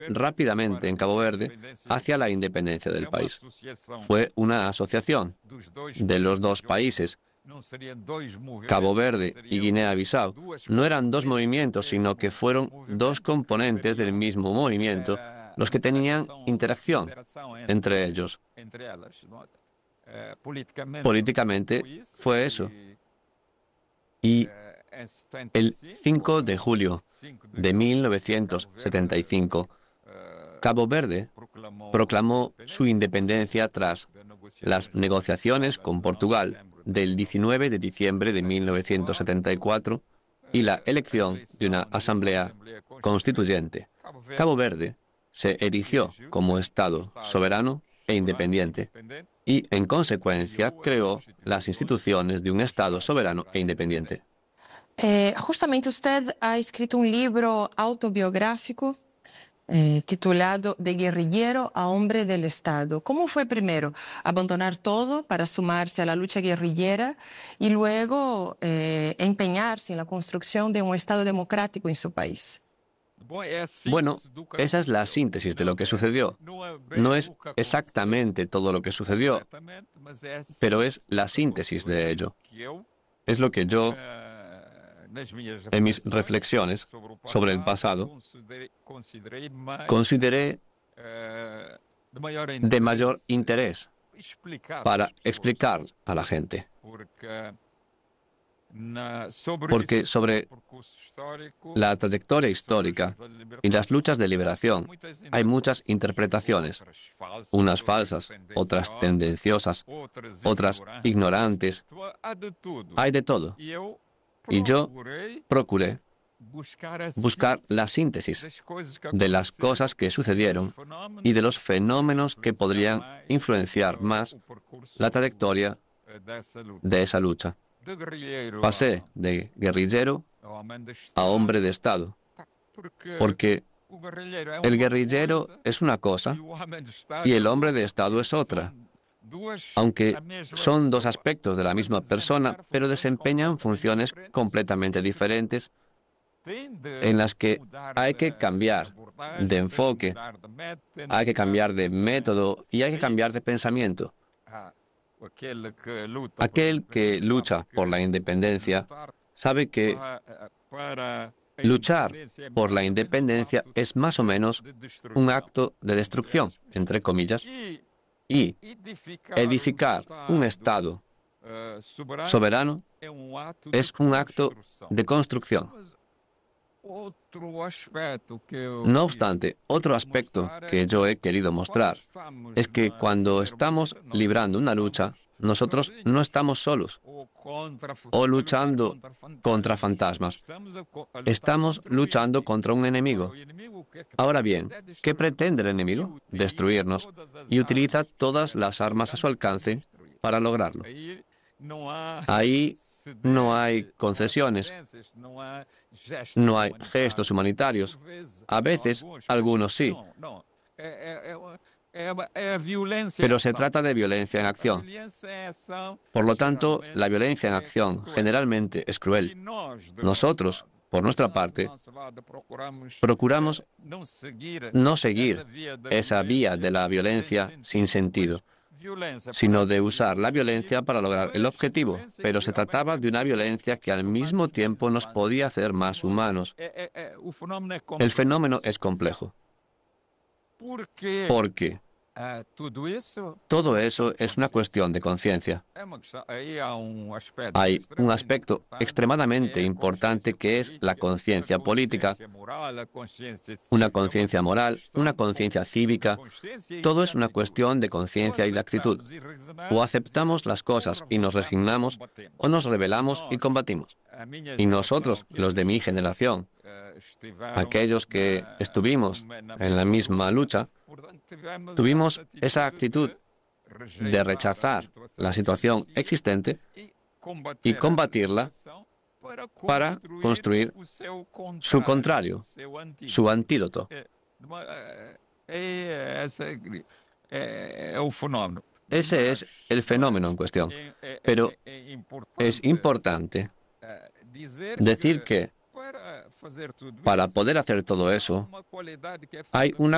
rápidamente en Cabo Verde hacia la independencia del país. Fue una asociación de los dos países, Cabo Verde y Guinea-Bissau. No eran dos movimientos, sino que fueron dos componentes del mismo movimiento los que tenían interacción entre ellos. Políticamente fue eso. Y el 5 de julio de 1975, Cabo Verde proclamó su independencia tras las negociaciones con Portugal del 19 de diciembre de 1974 y la elección de una asamblea constituyente. Cabo Verde se erigió como Estado soberano e independiente y, en consecuencia, creó las instituciones de un Estado soberano e independiente. Justamente usted ha escrito un libro autobiográfico titulado De guerrillero a hombre del Estado. ¿Cómo fue primero abandonar todo para sumarse a la lucha guerrillera y luego empeñarse en la construcción de un Estado democrático en su país? Bueno, esa es la síntesis de lo que sucedió. No es exactamente todo lo que sucedió, pero es la síntesis de ello. Es lo que yo, en mis reflexiones sobre el pasado, consideré de mayor interés para explicar a la gente. Porque sobre la trayectoria histórica y las luchas de liberación hay muchas interpretaciones, unas falsas, otras tendenciosas, otras ignorantes. Hay de todo. Y yo procuré buscar la síntesis de las cosas que sucedieron y de los fenómenos que podrían influenciar más la trayectoria de esa lucha. Pasé de guerrillero a hombre de Estado, porque el guerrillero es una cosa y el hombre de Estado es otra, aunque son dos aspectos de la misma persona, pero desempeñan funciones completamente diferentes en las que hay que cambiar de enfoque, hay que cambiar de método y hay que cambiar de pensamiento. Aquel que lucha por la independencia sabe que luchar por la independencia es más o menos un acto de destrucción, entre comillas, y edificar un Estado soberano es un acto de construcción. No obstante, otro aspecto que yo he querido mostrar es que cuando estamos librando una lucha, nosotros no estamos solos o luchando contra fantasmas. Estamos luchando contra un enemigo. Ahora bien, ¿qué pretende el enemigo? Destruirnos, y utiliza todas las armas a su alcance para lograrlo. Ahí no hay concesiones, no hay gestos humanitarios. A veces, algunos sí. Pero se trata de violencia en acción. Por lo tanto, la violencia en acción generalmente es cruel. Nosotros, por nuestra parte, procuramos no seguir esa vía de la violencia sin sentido, sino de usar la violencia para lograr el objetivo. Pero se trataba de una violencia que al mismo tiempo nos podía hacer más humanos. El fenómeno es complejo. Porque todo eso es una cuestión de conciencia. Hay un aspecto extremadamente importante que es la conciencia política, una conciencia moral, una conciencia cívica. Todo es una cuestión de conciencia y de actitud. O aceptamos las cosas y nos resignamos, o nos rebelamos y combatimos. Y nosotros, los de mi generación, aquellos que estuvimos en la misma lucha, tuvimos esa actitud de rechazar la situación existente y combatirla para construir su contrario, su antídoto. Ese es el fenómeno en cuestión. Pero es importante decir que para poder hacer todo eso, hay una